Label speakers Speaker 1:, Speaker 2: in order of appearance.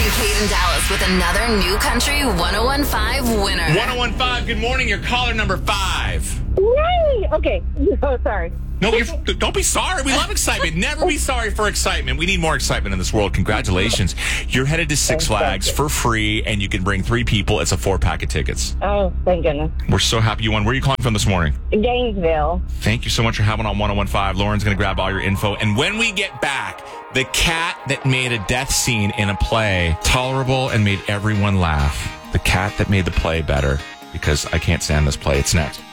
Speaker 1: Kate and Dallas with another New Country 101.5 winner.
Speaker 2: 101.5, good morning. Your caller number 5.
Speaker 3: Yay! Okay. Oh, sorry.
Speaker 2: No, don't be sorry. We love excitement. Never be sorry for excitement. We need more excitement in this world. Congratulations. You're headed to Six Flags for free, and you can bring 3 people. It's a 4-pack of tickets.
Speaker 3: Oh, thank goodness.
Speaker 2: We're so happy you won. Where are you calling from this morning?
Speaker 3: Gainesville.
Speaker 2: Thank you so much for having on 101.5. Lauren's going to grab all your info. And when we get back, the cat that made a death scene in a play tolerable and made everyone laugh. The cat that made the play better, because I can't stand this play. It's next.